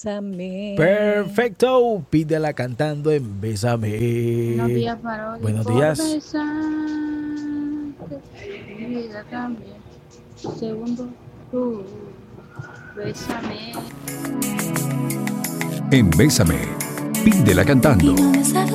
Bésame. Perfecto. Pídela cantando en Bésame. Buenos días para hoy. Buenos Por días. besarte, mi vida cambia. Segundo, tú, bésame. En Bésame, pídela cantando.